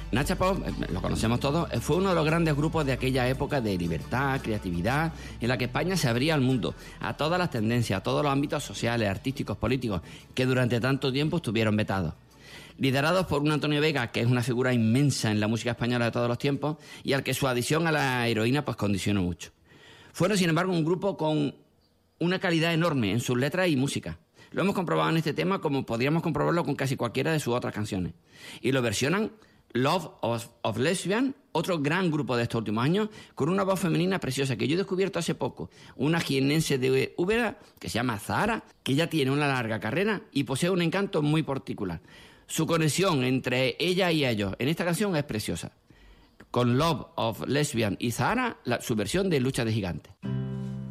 Nacha Pop, lo conocemos todos, fue uno de los grandes grupos de aquella época de libertad, creatividad, en la que España se abría al mundo, a todas las tendencias, a todos los ámbitos sociales, artísticos, políticos, que durante tanto tiempo estuvieron vetados. Liderados por un Antonio Vega, que es una figura inmensa en la música española de todos los tiempos, y al que su adición a la heroína pues condicionó mucho. Fueron, sin embargo, un grupo con una calidad enorme en sus letras y música. Lo hemos comprobado en este tema como podríamos comprobarlo con casi cualquiera de sus otras canciones. Y lo versionan Love of Lesbian, otro gran grupo de estos últimos años, con una voz femenina preciosa que yo he descubierto hace poco. Una jiennense de Úbeda que se llama Zahara, que ya tiene una larga carrera y posee un encanto muy particular. Su conexión entre ella y ellos en esta canción es preciosa. Con Love of Lesbian y Zahara, su versión de Lucha de Gigantes.